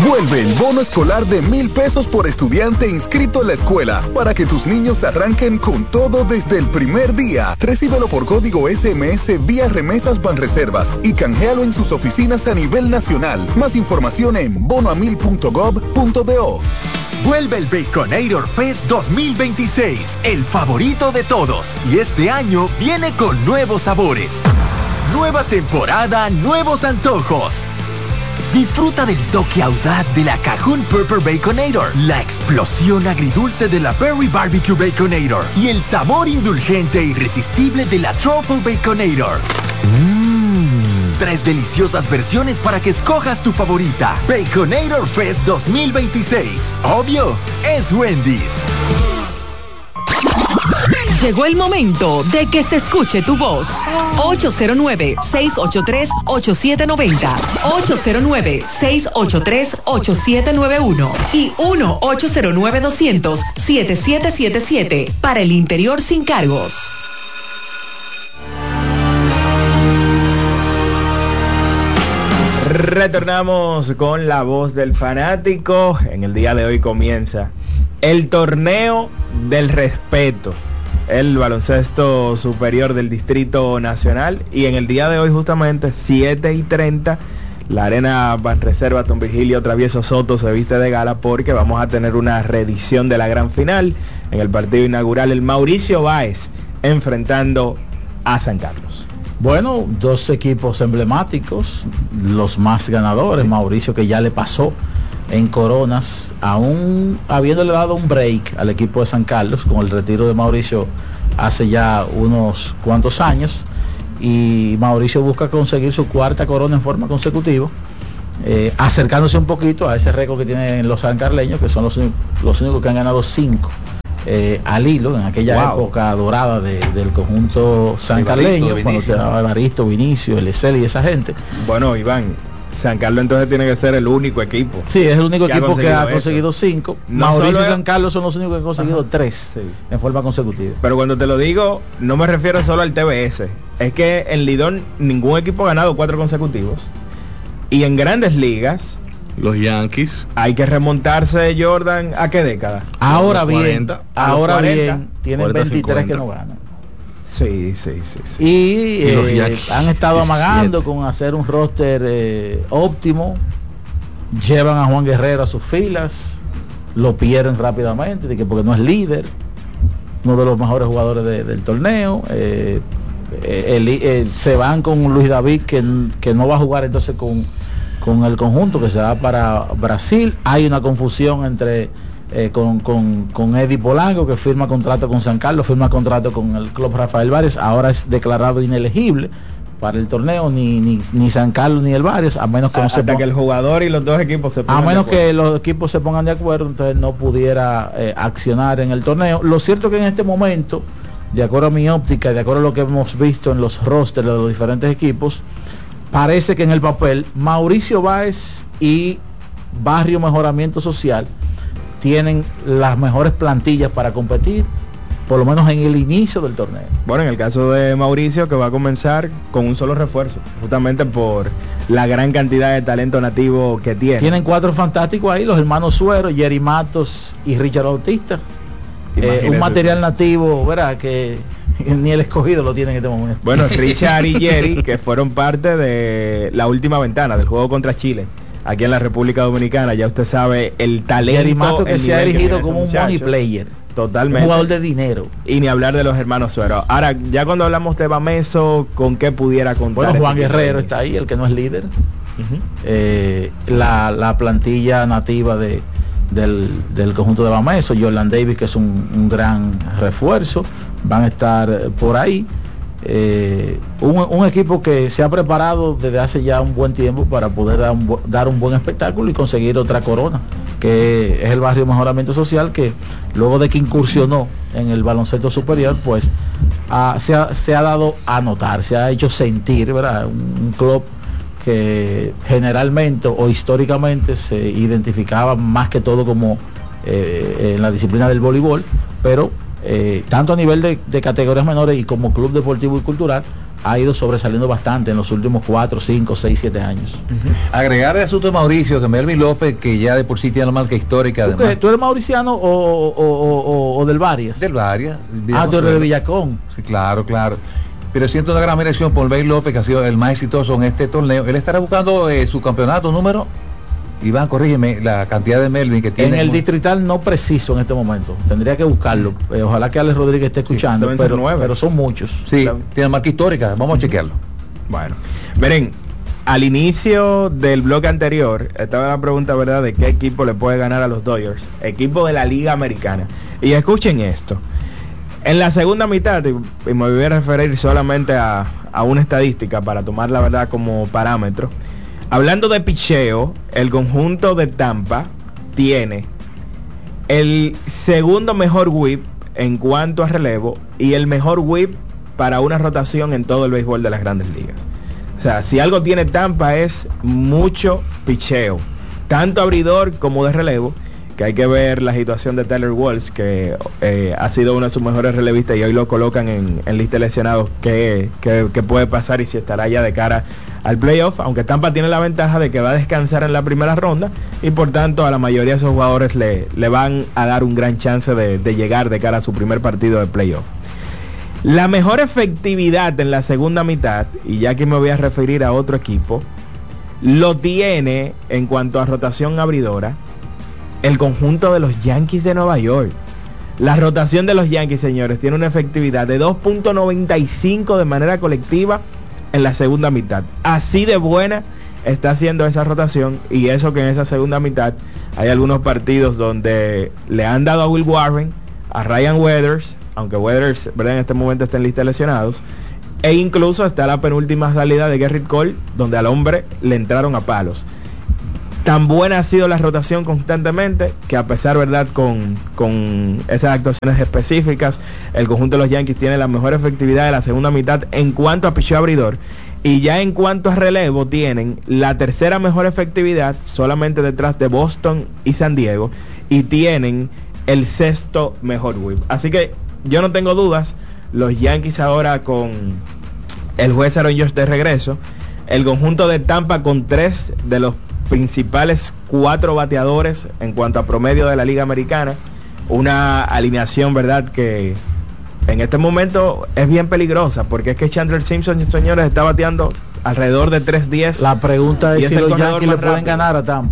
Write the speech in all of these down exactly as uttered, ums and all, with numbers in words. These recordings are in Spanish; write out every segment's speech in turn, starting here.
Vuelve el bono escolar de mil pesos por estudiante inscrito en la escuela para que tus niños arranquen con todo desde el primer día. Recíbelo por código S M S vía Remesas Banreservas y canjealo en sus oficinas a nivel nacional. Más información en bono a mil punto gov punto do. Vuelve el Baconator Fest dos mil veintiséis, el favorito de todos. Y este año viene con nuevos sabores. Nueva temporada, nuevos antojos. Disfruta del toque audaz de la Cajun Pepper Baconator, la explosión agridulce de la Berry Barbecue Baconator y el sabor indulgente e irresistible de la Truffle Baconator. Mmm, tres deliciosas versiones para que escojas tu favorita. Baconator Fest dos mil veintiséis. Obvio, es Wendy's. Llegó el momento de que se escuche tu voz. ocho cero nueve, seis ocho tres, ocho siete nueve cero, ocho cero nueve, seis ocho tres, ocho siete nueve uno y uno ocho cero nueve, doscientos, setenta y siete setenta y siete para el interior sin cargos. Retornamos con la voz del fanático. En el día de hoy comienza el torneo del respeto, el baloncesto superior del Distrito Nacional, y en el día de hoy justamente siete y treinta la arena Banreservas Don Virgilio Travieso Soto se viste de gala porque vamos a tener una reedición de la gran final. En el partido inaugural, el Mauricio Báez enfrentando a San Carlos. Bueno, dos equipos emblemáticos, los más ganadores. Mauricio, que ya le pasó en coronas, aún habiéndole dado un break al equipo de San Carlos con el retiro de Mauricio hace ya unos cuantos años, y Mauricio busca conseguir su cuarta corona en forma consecutiva, eh, acercándose un poquito a ese récord que tienen los sancarleños, que son los, los únicos que han ganado cinco eh, al hilo en aquella wow. época dorada de, del conjunto sancarleño, cuando te daba Evaristo, Vinicio, Eliezer y esa gente. Bueno, Iván, San Carlos entonces tiene que ser el único equipo. Sí, es el único que equipo ha que ha eso. conseguido cinco. No Mauricio y es... San Carlos son los únicos que han conseguido Ajá. tres sí. en forma consecutiva. Pero cuando te lo digo, no me refiero solo al T B S. Es que en Lidón ningún equipo ha ganado cuatro consecutivos. Y en grandes ligas, los Yankees, hay que remontarse, Jordan, ¿a qué década? Ahora bien, cuarenta, ahora cuarenta, bien, tienen veintitrés que no ganan. Sí, sí, sí, sí. Y, eh, y han estado diecisiete amagando con hacer un roster eh, óptimo. Llevan a Juan Guerrero a sus filas, lo pierden rápidamente de que porque no es líder, uno de los mejores jugadores de, del torneo. Eh, el, el, se van con Luis David, que, que no va a jugar entonces con, con el conjunto, que se va para Brasil. Hay una confusión entre Eh, con, con, con Eddie Polanco, que firma contrato con San Carlos, firma contrato con el club Rafael Varias, ahora es declarado inelegible para el torneo, ni, ni, ni San Carlos ni el Varias, a menos que a, no se hasta ponga, que el jugador y los dos equipos se pongan a menos de acuerdo. que los equipos se pongan de acuerdo, entonces no pudiera eh, accionar en el torneo. Lo cierto es que en este momento, de acuerdo a mi óptica, de acuerdo a lo que hemos visto en los rosters de los diferentes equipos, parece que en el papel Mauricio Báez y Barrio Mejoramiento Social tienen las mejores plantillas para competir, por lo menos en el inicio del torneo. Bueno, en el caso de Mauricio, que va a comenzar con un solo refuerzo, justamente por la gran cantidad de talento nativo que tiene. Tienen cuatro fantásticos ahí, los hermanos Suero, Jerry Matos y Richard Bautista. Eh, un material eso. nativo, ¿verdad? Que ni el escogido lo tiene en este momento. Bueno, Richard y Jerry, que fueron parte de la última ventana del juego contra Chile, aquí en la República Dominicana. Ya usted sabe el talento, Jerry Mato, que se ha erigido como un muchacho. money player, totalmente, un jugador de dinero. Y ni hablar de los hermanos Suero. Ahora, ya cuando hablamos de Bameso, ¿con qué pudiera contar? Bueno, Juan este Guerrero está ahí, el que no es líder. Uh-huh. eh, la, la plantilla nativa de del, del conjunto de Bameso, Jordan Davis, que es un, un gran refuerzo, van a estar por ahí. Eh, un, un equipo que se ha preparado desde hace ya un buen tiempo para poder dar un, dar un buen espectáculo y conseguir otra corona, que es el Barrio Mejoramiento Social, que luego de que incursionó en el baloncesto superior, pues ha, se, ha, se ha dado a notar, se ha hecho sentir, ¿verdad? Un, un club que generalmente o históricamente se identificaba más que todo como eh, en la disciplina del voleibol, pero eh, tanto a nivel de, de categorías menores y como club deportivo y cultural, ha ido sobresaliendo bastante en los últimos cuatro, cinco, seis, siete años. Uh-huh. Agregar de asunto de Mauricio, que Melvin López, que ya de por sí tiene la marca histórica. ¿Tú, además. ¿Tú eres mauriciano o, o, o, o, o del Varias? Del Varias. Ah, tú eres de Villacón. Sí, claro, claro. Pero siento una gran admiración por Melvin López, que ha sido el más exitoso en este torneo. Él estará buscando eh, su campeonato número... Iván, corrígeme la cantidad de Melvin que tiene. En el distrital no preciso en este momento. Tendría que buscarlo. Eh, ojalá que Alex Rodríguez esté escuchando, sí, pero, pero son muchos. Sí, la... tiene marca histórica. Vamos a chequearlo. Bueno, miren, al inicio del bloque anterior estaba la pregunta, ¿verdad?, de qué equipo le puede ganar a los Dodgers. Equipo de la Liga Americana. Y escuchen esto. En la segunda mitad, y, y me voy a referir solamente a, a una estadística para tomar la verdad como parámetro. Hablando de picheo, el conjunto de Tampa tiene el segundo mejor whip en cuanto a relevo y el mejor whip para una rotación en todo el béisbol de las Grandes Ligas. O sea, si algo tiene Tampa es mucho picheo, tanto abridor como de relevo, que hay que ver la situación de Tyler Walsh, que eh, ha sido uno de sus mejores relevistas y hoy lo colocan en, en lista de lesionados, que, que, que puede pasar y si estará ya de cara al playoff, aunque Tampa tiene la ventaja de que va a descansar en la primera ronda y por tanto a la mayoría de esos jugadores le, le van a dar un gran chance de, de llegar de cara a su primer partido de playoff. La mejor efectividad en la segunda mitad, y ya que me voy a referir a otro equipo, lo tiene en cuanto a rotación abridora el conjunto de los Yankees de Nueva York. La rotación de los Yankees, señores, tiene una efectividad de dos punto noventa y cinco de manera colectiva en la segunda mitad. Así de buena está haciendo esa rotación, y eso que en esa segunda mitad hay algunos partidos donde le han dado a Will Warren, a Ryan Weathers, aunque Weathers, ¿verdad?, en este momento está en lista de lesionados, e incluso está la penúltima salida de Gerrit Cole, donde al hombre le entraron a palos. Tan buena ha sido la rotación constantemente que a pesar, verdad, con, con esas actuaciones específicas, el conjunto de los Yankees tiene la mejor efectividad de la segunda mitad en cuanto a picheo abridor, y ya en cuanto a relevo tienen la tercera mejor efectividad solamente detrás de Boston y San Diego, y tienen el sexto mejor whip. Así que yo no tengo dudas, los Yankees ahora con el juez Aaron Judge de regreso, el conjunto de Tampa con tres de los principales cuatro bateadores en cuanto a promedio de la Liga Americana, una alineación, verdad, que en este momento es bien peligrosa, porque es que Chandler Simpson, señores, está bateando alrededor de tres diez. La pregunta es si los Yankees le pueden ganar a Tampa.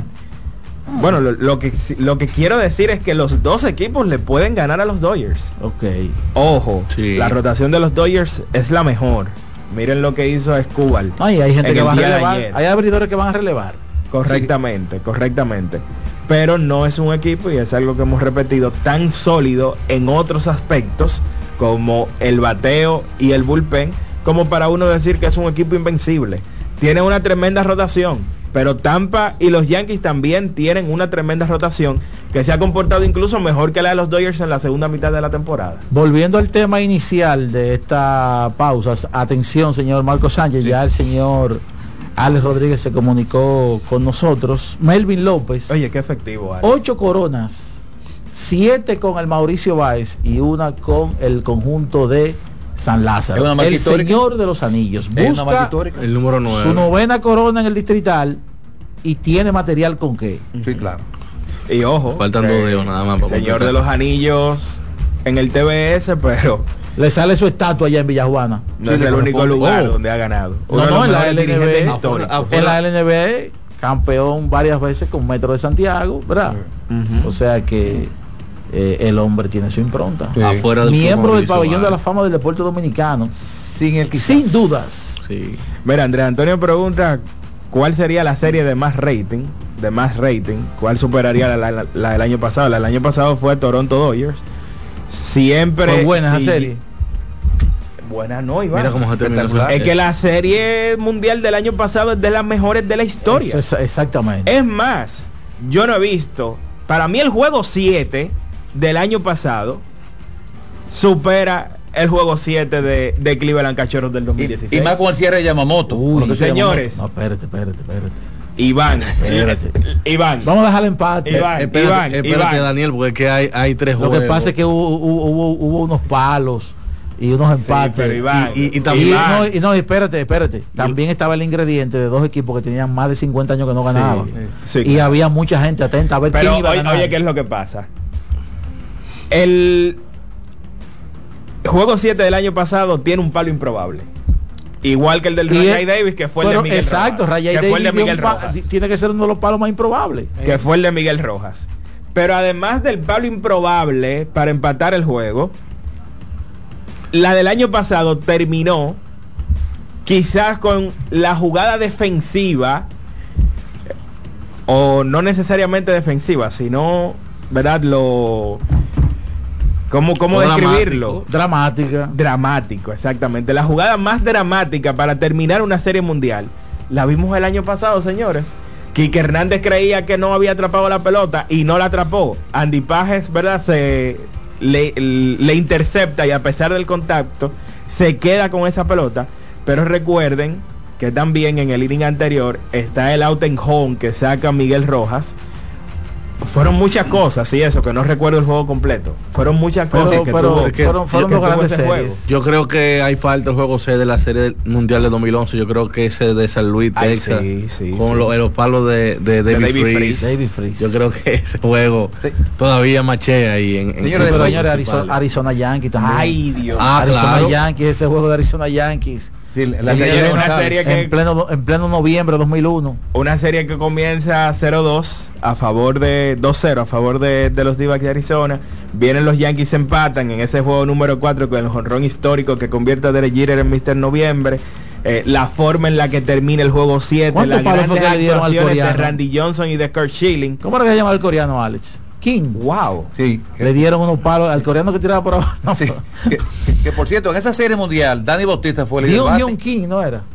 Hmm. Bueno, lo, lo que lo que quiero decir es que los dos equipos le pueden ganar a los Dodgers. Ok. Ojo, sí. La rotación de los Dodgers es la mejor. Miren lo que hizo Escobar. No, y hay gente que va a relevar. Hay abridores que van a relevar. Correctamente, sí. correctamente. Pero no es un equipo, y es algo que hemos repetido, tan sólido en otros aspectos como el bateo y el bullpen, como para uno decir que es un equipo invencible. Tiene una tremenda rotación, pero Tampa y los Yankees también tienen una tremenda rotación que se ha comportado incluso mejor que la de los Dodgers en la segunda mitad de la temporada. Volviendo al tema inicial de esta pausa, atención, señor Marco Sánchez, sí. Ya el señor Alex Rodríguez se comunicó con nosotros. Melvin López. Oye, qué efectivo, Alex. Ocho coronas, siete con el Mauricio Báez y una con el conjunto de San Lázaro. El histórica? Señor de los Anillos. Busca el número nueve. Su novena corona en el distrital y tiene material con qué. Sí, claro. Y ojo, faltan dos dedos nada más. Señor completar. De los Anillos en el T B S, pero le sale su estatua allá en Villajuana. No sí, es el único lugar oh. donde ha ganado. No, no, en la L N B, afuera, afuera. En la L N B, campeón varias veces con Metro de Santiago, ¿verdad? Uh-huh. O sea que eh, el hombre tiene su impronta. Sí. Afuera del miembro del pabellón de la fama del deporte dominicano. Sin el quizás. Sin dudas. Sí. Mira, Andrés Antonio pregunta cuál sería la serie de más rating, de más rating, cuál superaría la, la, la del año pasado. La del año pasado fue Toronto Dodgers. Siempre fue buena sí, esa serie. Buena no, Iván. Mira cómo se terminó. Es que la serie mundial del año pasado es de las mejores de la historia. Eso es, exactamente. Es más, yo no he visto, para mí el juego siete del año pasado supera el juego siete de, de Cleveland Cachorros del dos mil dieciséis. Y, y más con el cierre de Yamamoto. Uy, señores. Yamamoto. No, espérate, espérate, espérate. Iván, Espérate. Iván, Vamos a dejar el empate. Iván, Espérate, Iván, espérate, Iván. Daniel, porque es que hay, hay tres Lo juegos. que pasa es que hubo, hubo, hubo, hubo unos palos y unos empates. pero Iván, y, y- y y también Iván. no, y no, espérate, espérate. También estaba el ingrediente de dos equipos que tenían más de cincuenta años que no ganaban. Sí, y claro. había mucha gente atenta a ver Pero quién iba a oye, ganar. oye, ¿qué es lo que pasa? El juego siete del año pasado tiene un palo improbable. Igual que el del Y Ray el- Davis, que fue el de Fueron- Miguel exacto, Rojas. Ray que fue el de Davis dio Miguel un pa- Rojas. tiene que ser uno de los palos más improbables. Que fue el de Miguel Rojas. Pero además del palo improbable para empatar el juego, la del año pasado terminó quizás con la jugada defensiva, o no necesariamente defensiva, sino, ¿verdad? Lo... ¿Cómo, cómo O describirlo? Dramática. Dramático, exactamente. La jugada más dramática para terminar una serie mundial la vimos el año pasado, señores. Quique Hernández creía que no había atrapado la pelota y no la atrapó. Andy Pajes, ¿verdad? Se le, le intercepta y a pesar del contacto se queda con esa pelota. Pero recuerden que también en el inning anterior está el out and home que saca Miguel Rojas. Fueron muchas cosas, y eso, que no recuerdo el juego completo. Fueron muchas Pero, cosas que pero tuvo, que- fueron, fueron que dos tuvo grandes ese juego. series. Yo creo que hay falta el juego C de la serie mundial de dos mil once. Yo creo que ese de San Luis, Ay, Texas, sí, sí, con sí. Los, los palos de, de David, David Freese. Freese. David Freese. Yo creo que ese juego Sí. todavía machea ahí en, en Señores, Sí, sus pero juegos señores, principales. Arizona, Arizona Yankees también. Ay, Dios. Ah, Arizona claro. Yankees, ese juego de Arizona Yankees. Sí, la Y línea señores, de una González. serie que- En pleno, en pleno noviembre de dos mil uno. Una serie que comienza cero dos a favor de dos cero a favor de, de los D-backs de Arizona. Vienen los Yankees, empatan en ese juego número cuatro con el jonrón histórico que convierte a Derek Jeter en mister Noviembre. Eh, la forma en la que termina el juego siete, ¿Cuántos las palos fue grandes que le dieron al actuaciones de coreano? Randy Johnson y de Kurt Schilling. ¿Cómo era que se llama el coreano, Alex? King. Wow. Sí, Le dieron unos palos al coreano que tiraba por abajo. No, sí. Que, que- que, por cierto, en esa serie mundial, Dani Bautista fue el líder Hyun bate. Hyun King, ¿no era?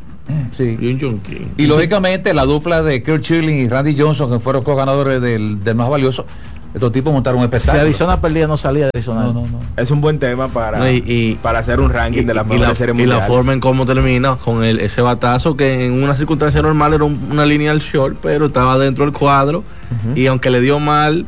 Sí. Yun Jung Kim. Y lógicamente la dupla de Kurt Schilling y Randy Johnson, que fueron co-ganadores del, del más valioso, estos tipos montaron un Si espectáculo. Arizona perdía, no salía de Arizona. No, no, no. Es un buen tema para, No, y- y- para hacer un ranking de las y, mejores la, series y la mundiales. forma en cómo termina con el, ese batazo que en una circunstancia normal era un- una línea al short, pero estaba dentro del cuadro. Ujú. Y aunque le dio mal,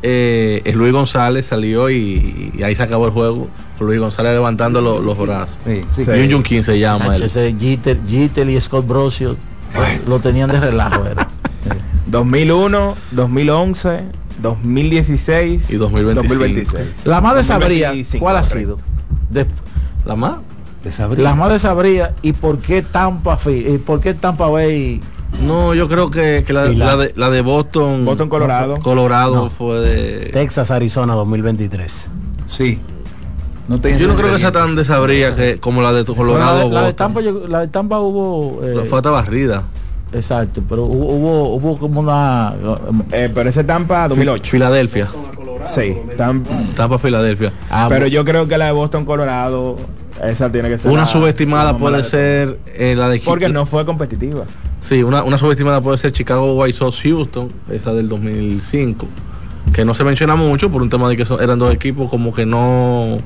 eh, Luis González salió y, y ahí se acabó el juego con Luis González levantando lo- los brazos. Sí, sí. Sí. Yun Jung Kim se llama Chacho, él. ese Jeter, Jeter y Scott Brosio lo tenían de relajo. Era. dos mil uno, dos mil once, dos mil dieciséis Y dos mil veinticinco. dos mil veintiséis. La más desabría, dos mil veinticinco, ¿cuál ha correcto. sido? De- ¿La más? De Sabrina. las más desabría y por qué Tampa Fi- y por qué Tampa Bay. No, yo creo que, que la, Y la- la de, la de Boston, Boston, Colorado. Colorado No. fue de... Texas, Arizona dos mil veintitrés. Sí. No te Yo no creo que sea tan desabría que como la de tu Pero Colorado. la, de, la de Boston. Tampa, llegó- la de Tampa hubo eh, Fue hasta barrida. exacto, pero hubo, hubo, hubo como una Eh, pero ese Tampa dos mil ocho. Filadelfia. Sí, Tampa. Tampa, Filadelfia. ah, Pero yo creo que la de Boston, Colorado, esa tiene que ser. Una la- subestimada la puede más ser eh, la de Porque no fue competitiva. Sí, una, una subestimada puede ser Chicago White Sox Houston, esa del dos mil cinco, que no se menciona mucho por un tema de que son- eran dos equipos como que no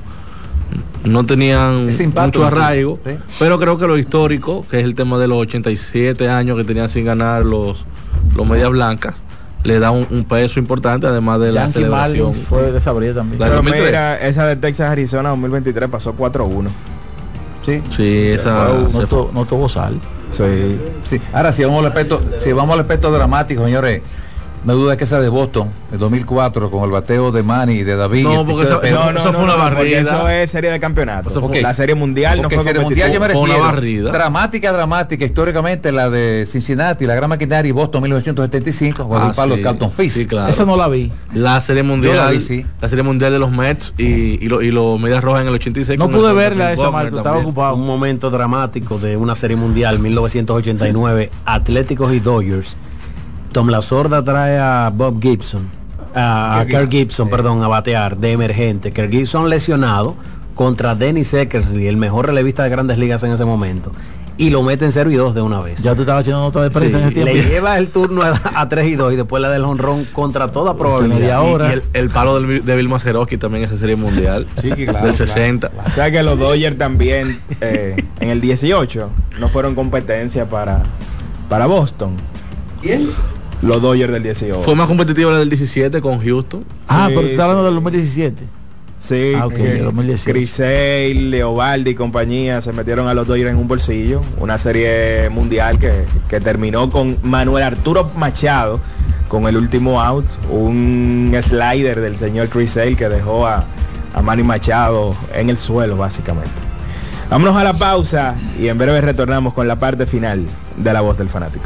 no tenían Ese impacto, mucho arraigo, sí. pero creo que lo histórico, que es el tema de los ochenta y siete años que tenían sin ganar los los medias blancas, le da un, un peso importante, además de la Yankee celebración. Marlins fue desabría también. La- Pero dos mil tres. mira, esa de Texas, Arizona dos mil veintitrés pasó cuatro uno. Sí. Sí, esa fue- se no, fue. tu- no tuvo sal. Sí. Sí. Ahora, si vamos al aspecto, si vamos al aspecto dramático, señores, no duda que esa de Boston, el dos mil cuatro, con el bateo de Manny y de David. No, y el porque picheo esa- de eso- Pedro. No, no, eso no, fue una no, porque barrida. eso es serie de campeonato. Eso fue- La serie mundial Porque no fue serie mundial yo me Fue una refiero. barrida. Dramática, dramática, históricamente la de Cincinnati, la Gran Maquinaria y Boston mil novecientos setenta y cinco, con Ah, el palo sí. de Carlton Fisk. Sí, claro. Esa no la vi. La serie mundial, Yo la vi, sí. la serie mundial de los Mets y, y, lo- y los Medias Rojas en el ochenta y seis. No con pude el verla Bill esa, Buckner Marco, estaba también. ocupado. Un momento dramático de una serie mundial mil novecientos ochenta y nueve, Atléticos y Dodgers. Tom La Sorda trae a Bob Gibson, a, a Kirk Gibson, perdón, a batear de emergente. Kirk Gibson lesionado contra Dennis Eckersley, el mejor relevista de Grandes Ligas en ese momento, y lo mete en cero y dos de una vez. Ya tú estabas haciendo nota de prensa Sí, en ese tiempo. le lleva el turno a, a tres y dos y después la del jonrón contra toda probabilidad. media hora. Y el, el palo del, de Bill Mazeroski también esa serie mundial Sí, que claro, del claro, sesenta. O sea que los Dodgers también eh, en el dieciocho no fueron competencia para, para Boston. ¿Quién? Los Dodgers del dieciocho. Fue más competitiva la del diecisiete con Houston. Ah, Sí, pero está hablando sí. del dos mil diecisiete. Sí, Ah, ok, que dos mil dieciocho. Chris Sale, Leovaldi y compañía se metieron a los Dodgers en un bolsillo. Una serie mundial que, que terminó con Manuel Arturo Machado con el último out. Un slider del señor Chris Sale que dejó a, a Manny Machado en el suelo, básicamente. Vámonos a la pausa y en breve retornamos con la parte final de La Voz del Fanático.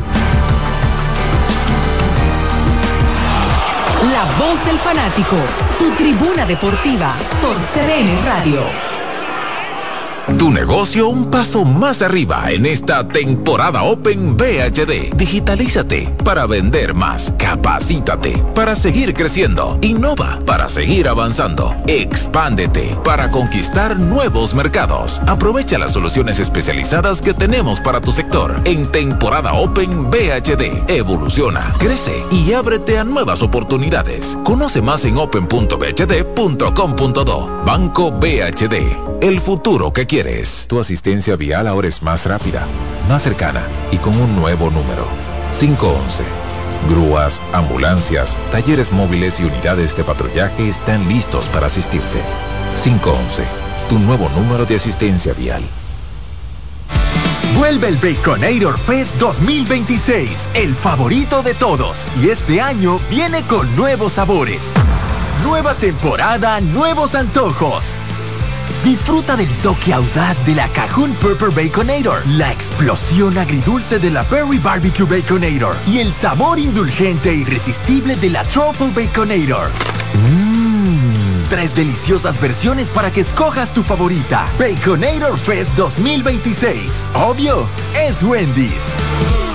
La Voz del Fanático, tu tribuna deportiva por C D N Radio. Tu negocio un paso más arriba en esta temporada Open V H D. Digitalízate para vender más. Capacítate para seguir creciendo. Innova para seguir avanzando. Expándete para conquistar nuevos mercados. Aprovecha las soluciones especializadas que tenemos para tu sector en temporada Open V H D. Evoluciona, crece y ábrete a nuevas oportunidades. Conoce más en open punto v h d punto com punto do. Banco V H D. El futuro que quieres. Tu asistencia vial ahora es más rápida, más cercana y con un nuevo número. cinco once. Grúas, ambulancias, talleres móviles y unidades de patrullaje están listos para asistirte. cinco once. Tu nuevo número de asistencia vial. Vuelve el Baconator Fest dos mil veintiséis, el favorito de todos. Y este año viene con nuevos sabores. Nueva temporada, nuevos antojos. Disfruta del toque audaz de la Cajun Pepper Baconator, la explosión agridulce de la Berry Barbecue Baconator y el sabor indulgente e irresistible de la Truffle Baconator. Mmm, tres deliciosas versiones para que escojas tu favorita. Baconator Fest dos mil veintiséis. Obvio, es Wendy's.